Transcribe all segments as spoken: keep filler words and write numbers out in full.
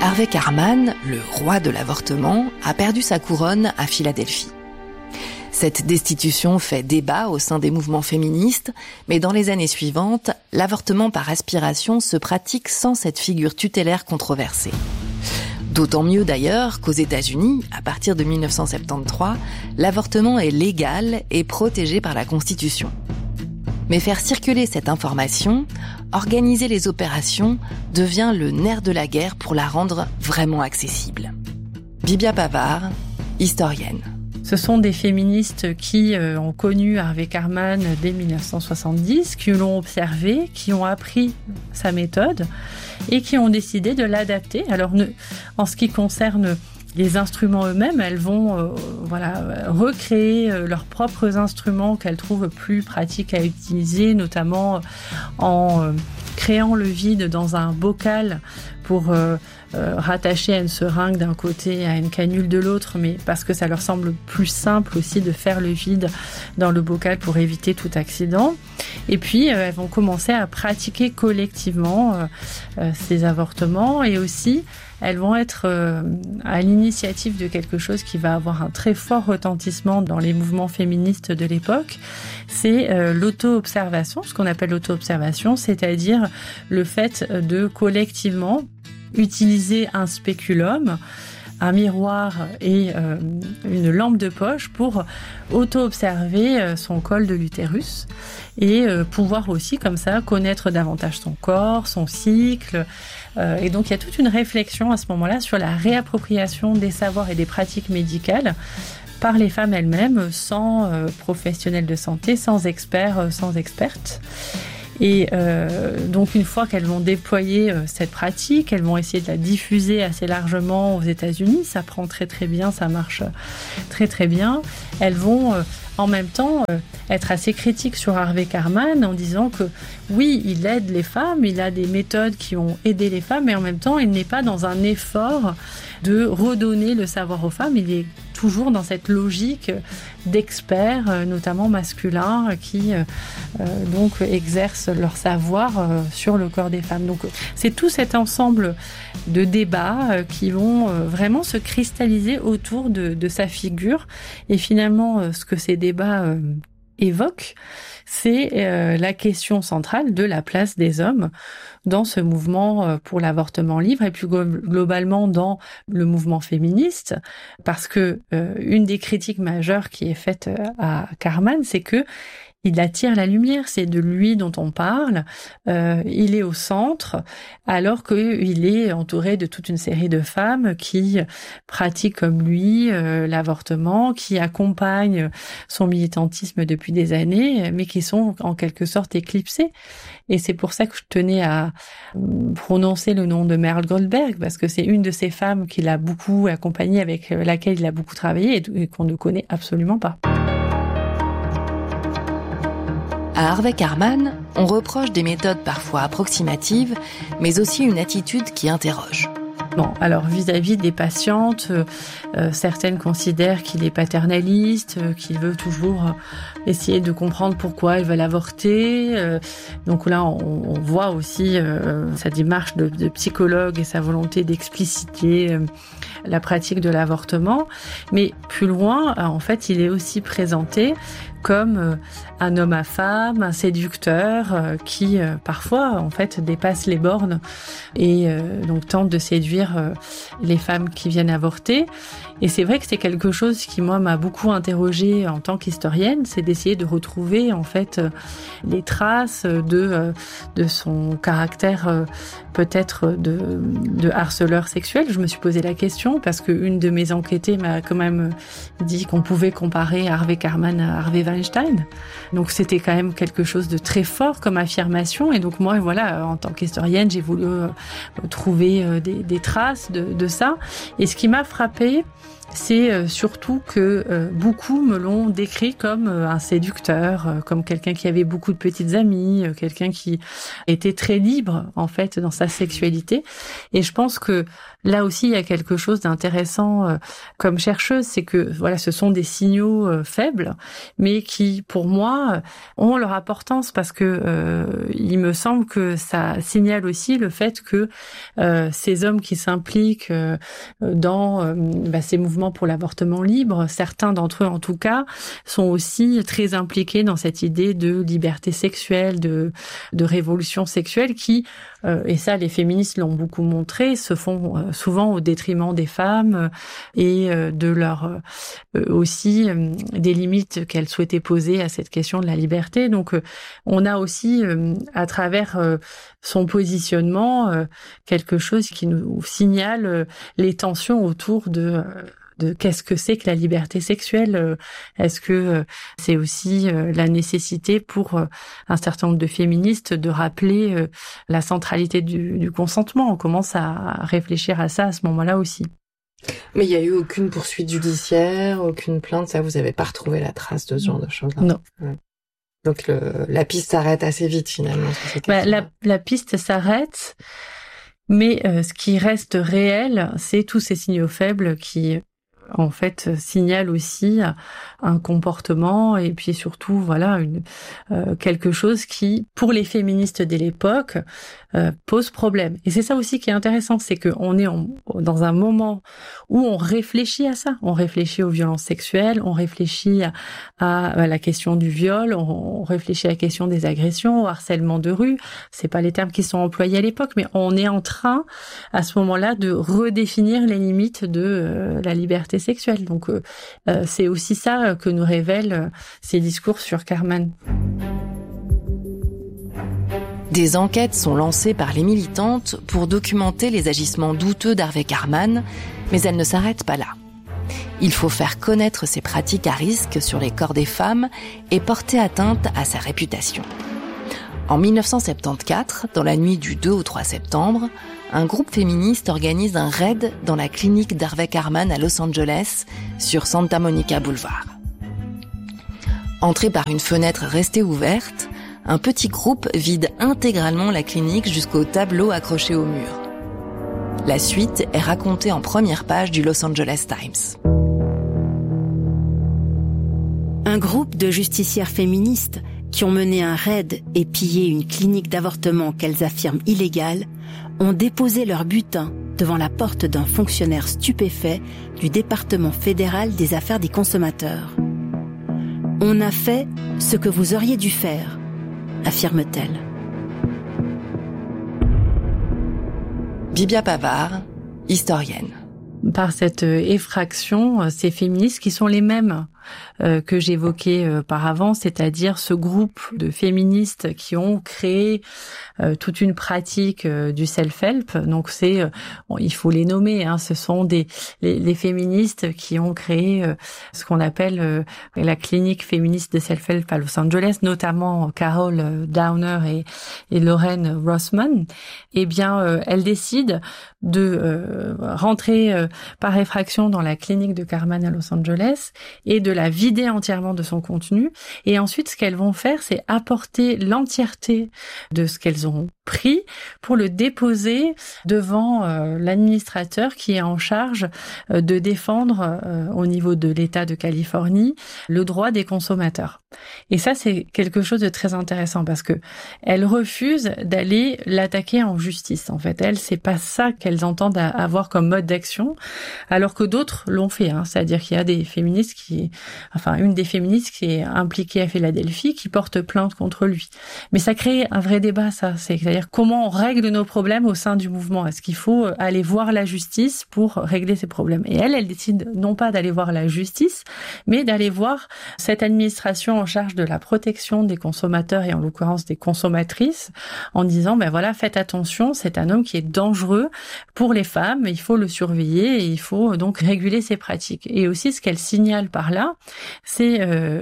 Harvey Karman, le roi de l'avortement, a perdu sa couronne à Philadelphie. Cette destitution fait débat au sein des mouvements féministes, mais dans les années suivantes, l'avortement par aspiration se pratique sans cette figure tutélaire controversée. D'autant mieux d'ailleurs qu'aux États-Unis, à partir de dix-neuf cent soixante-treize, l'avortement est légal et protégé par la Constitution. Mais faire circuler cette information, organiser les opérations, devient le nerf de la guerre pour la rendre vraiment accessible. Bibia Pavard, historienne. Ce sont des féministes qui euh, ont connu Harvey Karman dès dix-neuf cent soixante-dix, qui l'ont observé, qui ont appris sa méthode et qui ont décidé de l'adapter. Alors, ne, en ce qui concerne les instruments eux-mêmes, elles vont euh, voilà, recréer euh, leurs propres instruments qu'elles trouvent plus pratiques à utiliser, notamment en euh, créant le vide dans un bocal pour euh, euh, rattacher à une seringue d'un côté et à une canule de l'autre, mais parce que ça leur semble plus simple aussi de faire le vide dans le bocal pour éviter tout accident. Et puis, euh, elles vont commencer à pratiquer collectivement euh, euh, ces avortements, et aussi elles vont être euh, à l'initiative de quelque chose qui va avoir un très fort retentissement dans les mouvements féministes de l'époque. C'est euh, l'auto-observation, ce qu'on appelle l'auto-observation, c'est-à-dire le fait de collectivement utiliser un spéculum, un miroir et euh, une lampe de poche pour auto-observer euh, son col de l'utérus et euh, pouvoir aussi comme ça connaître davantage son corps, son cycle. Euh, et donc il y a toute une réflexion à ce moment-là sur la réappropriation des savoirs et des pratiques médicales par les femmes elles-mêmes, sans euh, professionnels de santé, sans experts, euh, sans expertes. Et euh, donc une fois qu'elles vont déployer euh, cette pratique, elles vont essayer de la diffuser assez largement aux États-Unis. Ça prend très très bien, ça marche très très bien. Elles vont euh, en même temps euh, être assez critiques sur Harvey Karman en disant que oui, il aide les femmes, il a des méthodes qui ont aidé les femmes, mais en même temps, il n'est pas dans un effort de redonner le savoir aux femmes. Il est toujours dans cette logique d'experts, notamment masculins, qui euh, donc exercent leur savoir euh, sur le corps des femmes. Donc c'est tout cet ensemble de débats euh, qui vont euh, vraiment se cristalliser autour de, de sa figure. Et finalement, euh, ce que ces débats euh, évoquent, c'est euh, la question centrale de la place des hommes dans ce mouvement euh, pour l'avortement libre et plus globalement dans le mouvement féministe, parce que euh, une des critiques majeures qui est faite à Karman, c'est que il attire la lumière, c'est de lui dont on parle, euh, il est au centre, alors qu'il est entouré de toute une série de femmes qui pratiquent comme lui euh, l'avortement, qui accompagnent son militantisme depuis des années, mais qui sont en quelque sorte éclipsées. Et c'est pour ça que je tenais à prononcer le nom de Merle Goldberg, parce que c'est une de ces femmes qu'il a beaucoup accompagnée, avec laquelle il a beaucoup travaillé et qu'on ne connaît absolument pas. À Harvey Karman, on reproche des méthodes parfois approximatives, mais aussi une attitude qui interroge. Bon, alors vis-à-vis des patientes, euh, certaines considèrent qu'il est paternaliste, euh, qu'il veut toujours essayer de comprendre pourquoi elles veulent avorter. Euh, donc là, on, on voit aussi euh, sa démarche de, de psychologue et sa volonté d'expliciter euh, la pratique de l'avortement. Mais plus loin, en fait, il est aussi présenté comme un homme à femme, un séducteur qui parfois en fait dépasse les bornes et donc tente de séduire les femmes qui viennent avorter. Et c'est vrai que c'est quelque chose qui moi m'a beaucoup interrogée en tant qu'historienne, c'est d'essayer de retrouver en fait les traces de de son caractère peut-être de de harceleur sexuel. Je me suis posé la question parce que une de mes enquêtées m'a quand même dit qu'on pouvait comparer Harvey Karman à Harvey Weinstein. Donc c'était quand même quelque chose de très fort comme affirmation. Et donc moi, voilà, en tant qu'historienne, j'ai voulu euh, trouver euh, des, des traces de, de ça. Et ce qui m'a frappée, c'est surtout que euh, beaucoup me l'ont décrit comme un séducteur, euh, comme quelqu'un qui avait beaucoup de petites amies, euh, quelqu'un qui était très libre en fait dans sa sexualité. Et je pense que là aussi il y a quelque chose d'intéressant euh, comme chercheuse, c'est que voilà, ce sont des signaux euh, faibles, mais qui pour moi ont leur importance parce que euh, il me semble que ça signale aussi le fait que euh, ces hommes qui s'impliquent euh, dans euh, bah, ces mouvements pour l'avortement libre, certains d'entre eux en tout cas, sont aussi très impliqués dans cette idée de liberté sexuelle, de, de révolution sexuelle qui, euh, et ça les féministes l'ont beaucoup montré, se font euh, souvent au détriment des femmes euh, et euh, de leur euh, aussi euh, des limites qu'elles souhaitaient poser à cette question de la liberté. Donc euh, on a aussi euh, à travers euh, son positionnement euh, quelque chose qui nous signale euh, les tensions autour de euh, de qu'est-ce que c'est que la liberté sexuelle. Est-ce que c'est aussi la nécessité pour un certain nombre de féministes de rappeler la centralité du, du consentement? On commence à réfléchir à ça à ce moment-là aussi. Mais il n'y a eu aucune poursuite judiciaire, aucune plainte, ça, vous n'avez pas retrouvé la trace de ce genre de choses-là? Non. Ouais. Donc le, la piste s'arrête assez vite finalement. Bah, la, la piste s'arrête, mais euh, ce qui reste réel, c'est tous ces signaux faibles qui en fait signale aussi un comportement et puis surtout voilà une euh, quelque chose qui pour les féministes de l'époque euh, pose problème. Et c'est ça aussi qui est intéressant, c'est que on est en, dans un moment où on réfléchit à ça, on réfléchit aux violences sexuelles, on réfléchit à, à, à la question du viol, on, on réfléchit à la question des agressions, au harcèlement de rue. C'est pas les termes qui sont employés à l'époque, mais on est en train à ce moment-là de redéfinir les limites de euh, la liberté sexuelle. Donc euh, c'est aussi ça que nous révèlent euh, ces discours sur Carman. Des enquêtes sont lancées par les militantes pour documenter les agissements douteux d'Harvey Karman, mais elles ne s'arrêtent pas là. Il faut faire connaître ces pratiques à risque sur les corps des femmes et porter atteinte à sa réputation. En dix-neuf cent soixante-quatorze, dans la nuit du deux au trois septembre, un groupe féministe organise un raid dans la clinique d'Harvey Karman à Los Angeles, sur Santa Monica Boulevard. Entré par une fenêtre restée ouverte, un petit groupe vide intégralement la clinique jusqu'au tableau accroché au mur. La suite est racontée en première page du Los Angeles Times. Un groupe de justicières féministes qui ont mené un raid et pillé une clinique d'avortement qu'elles affirment illégale ont déposé leur butin devant la porte d'un fonctionnaire stupéfait du département fédéral des affaires des consommateurs. « On a fait ce que vous auriez dû faire », affirme-t-elle. Bibia Pavard, historienne. Par cette effraction, ces féministes qui sont les mêmes euh, que j'évoquais euh, par avant, c'est-à-dire ce groupe de féministes qui ont créé euh, toute une pratique euh, du self-help. Donc c'est, euh, bon, il faut les nommer, hein, ce sont des les, les féministes qui ont créé euh, ce qu'on appelle euh, la clinique féministe de self-help à Los Angeles, notamment Carol Downer et, et Lorraine Rossman. Eh bien, euh, elles décident de euh, rentrer euh, par effraction dans la clinique de Karman à Los Angeles et de la vider entièrement de son contenu. Et ensuite, ce qu'elles vont faire, c'est apporter l'entièreté de ce qu'elles ont pris pour le déposer devant euh, l'administrateur qui est en charge euh, de défendre euh, au niveau de l'État de Californie le droit des consommateurs. Et ça, c'est quelque chose de très intéressant parce que elles refusent d'aller l'attaquer en justice. En fait, elles, c'est pas ça qu'elles entendent avoir comme mode d'action, alors que d'autres l'ont fait. Hein. C'est-à-dire qu'il y a des féministes qui, enfin, une des féministes qui est impliquée à Philadelphie qui porte plainte contre lui. Mais ça crée un vrai débat, ça. C'est-à-dire comment on règle nos problèmes au sein du mouvement. Est-ce qu'il faut aller voir la justice pour régler ces problèmes? Et elle, elle décide non pas d'aller voir la justice, mais d'aller voir cette administration en charge de la protection des consommateurs et en l'occurrence des consommatrices en disant, ben voilà, faites attention, c'est un homme qui est dangereux pour les femmes, il faut le surveiller et il faut donc réguler ses pratiques. Et aussi, ce qu'elle signale par là, c'est euh,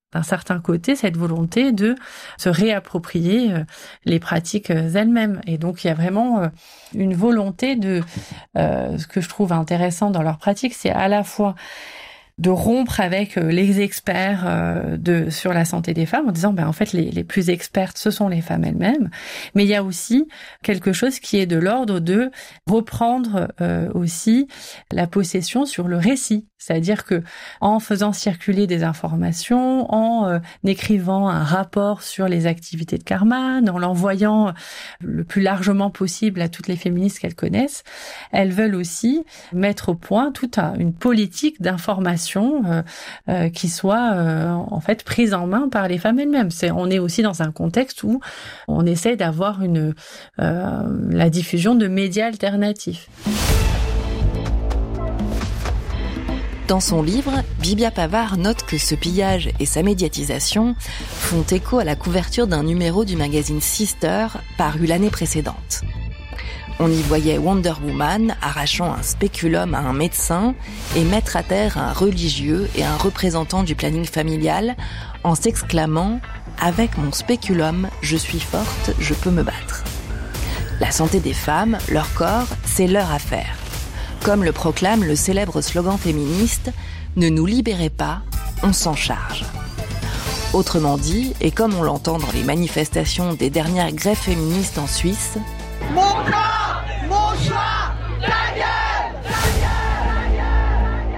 d'un certain côté, cette volonté de se réapproprier les pratiques elles-mêmes. Et donc, il y a vraiment une volonté de... Euh, ce que je trouve intéressant dans leurs pratiques, c'est à la fois de rompre avec les experts euh, de sur la santé des femmes en disant ben en fait les les plus expertes ce sont les femmes elles-mêmes, mais il y a aussi quelque chose qui est de l'ordre de reprendre euh, aussi la possession sur le récit, c'est-à-dire que en faisant circuler des informations, en euh, écrivant un rapport sur les activités de Karman, en l'envoyant le plus largement possible à toutes les féministes qu'elles connaissent, elles veulent aussi mettre au point toute un, une politique d'information Euh, euh, qui soit euh, en fait prise en main par les femmes elles-mêmes. C'est, on est aussi dans un contexte où on essaie d'avoir une euh, la diffusion de médias alternatifs. Dans son livre, Bibia Pavard note que ce pillage et sa médiatisation font écho à la couverture d'un numéro du magazine Sister paru l'année précédente. On y voyait Wonder Woman arrachant un spéculum à un médecin et mettre à terre un religieux et un représentant du planning familial en s'exclamant « Avec mon spéculum, je suis forte, je peux me battre ». La santé des femmes, leur corps, c'est leur affaire. Comme le proclame le célèbre slogan féministe « Ne nous libérez pas, on s'en charge ». Autrement dit, et comme on l'entend dans les manifestations des dernières grèves féministes en Suisse, « Mon corps, mon choix, la gueule, la gueule !»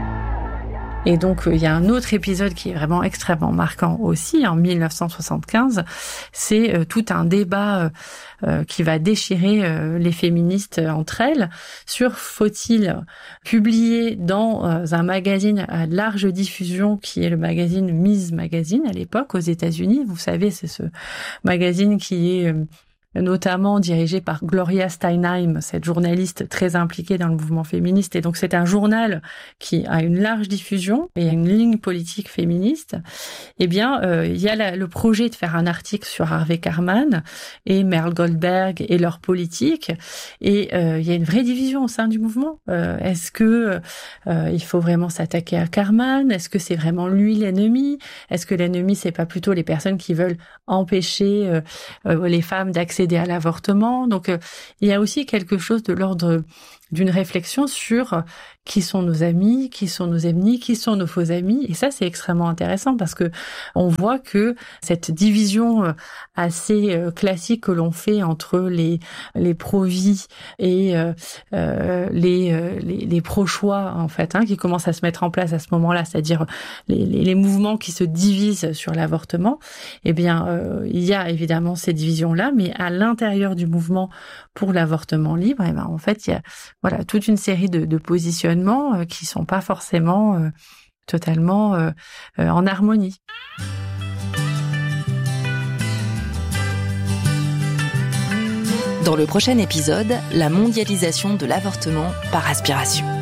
Et donc, il y a un autre épisode qui est vraiment extrêmement marquant aussi, en mille neuf cent soixante-quinze, c'est euh, tout un débat euh, euh, qui va déchirer euh, les féministes entre elles sur faut-il publier dans euh, un magazine à large diffusion qui est le magazine Ms Magazine à l'époque aux États-Unis. Vous savez, c'est ce magazine qui est... Euh, notamment dirigé par Gloria Steinem, cette journaliste très impliquée dans le mouvement féministe. Et donc, c'est un journal qui a une large diffusion et une ligne politique féministe. Eh bien, euh, il y a la, le projet de faire un article sur Harvey Karman et Merle Goldberg et leur politique. Et euh, il y a une vraie division au sein du mouvement. Euh, est-ce que euh, il faut vraiment s'attaquer à Karman? Est-ce que c'est vraiment lui l'ennemi? Est-ce que l'ennemi, c'est pas plutôt les personnes qui veulent empêcher euh, euh, les femmes d'accéder à l'avortement? Donc, euh, il y a aussi quelque chose de l'ordre d'une réflexion sur qui sont nos amis, qui sont nos ennemis, qui sont nos faux amis. Et ça, c'est extrêmement intéressant parce que on voit que cette division assez classique que l'on fait entre les les pro-vie et euh, euh, les, euh, les les pro-choix, en fait, hein, qui commencent à se mettre en place à ce moment-là, c'est-à-dire les, les, les mouvements qui se divisent sur l'avortement. Eh bien, euh, il y a évidemment ces divisions-là, mais à l'intérieur du mouvement pour l'avortement libre, eh ben, en fait, il y a voilà toute une série de, de positionnements euh, qui sont pas forcément euh, totalement euh, euh, en harmonie. Dans le prochain épisode, la mondialisation de l'avortement par aspiration.